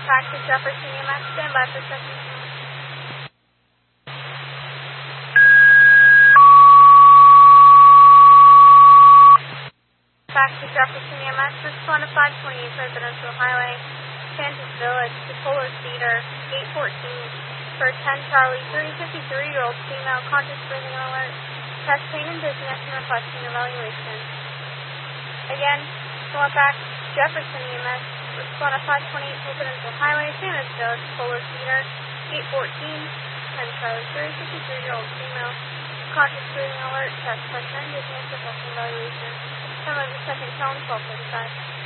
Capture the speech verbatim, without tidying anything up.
Taxi Jefferson E M S, stand by for second. Taxi Jefferson E M S, respond to five twenty-eight Presidential Highway, Kansas Village, to Polar Theater, eight fourteen, for ten Charlie, three fifty-three-year-old female, conscious breathing alert, chest pain and dizziness and requesting evaluation. Again, going back, Jefferson E M S, respond to five twenty-eight Presidential Highway, Kansas Village, Polar Theater, eight fourteen, ten Charlie, three fifty-three-year-old female, conscious breathing alert, chest pressure and dizziness, requesting evaluation. Time of the second tone, twelve forty-five.